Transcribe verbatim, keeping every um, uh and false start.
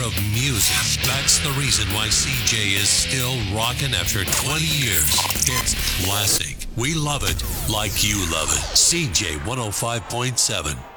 of music. That's the reason why C J is still rocking after twenty years. It's classic. We love it like you love it. C J one oh five point seven.